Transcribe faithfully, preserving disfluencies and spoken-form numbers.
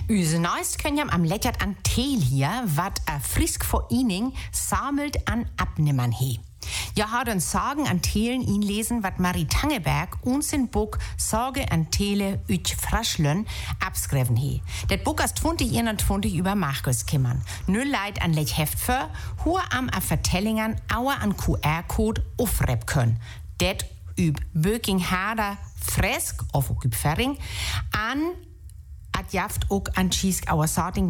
Use neust könjam am lettert an Teel hier, wat a frisk vor Ining sammelt an Abnimmern he. Ja, hat uns Sagen an Teelen ihn lesen, wat Marie Tangeberg uns in Buch Sorge an Teele üch Fraschlön abskreven he. Det Buch ist zwanzig einundzwanzig über Markus kimmern. Null Leid an Lech Heft für, hohe am a Vertellingern, auer an Q R-Code aufrep können. Det üb Böking-Hader Fresk, auf üb Ferring, an Adjaft ook an Schiesk auer Sorting